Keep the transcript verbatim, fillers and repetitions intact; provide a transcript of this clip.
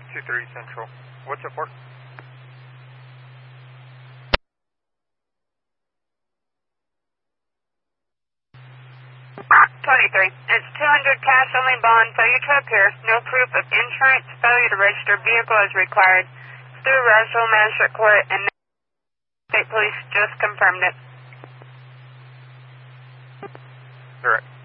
two three Central. What's it for? twenty-three. It's two hundred cash only bond. Tow your truck here. No proof of insurance. Failure to register vehicle is required. Through Roswell Magistrate Court and State Police just confirmed it. Correct.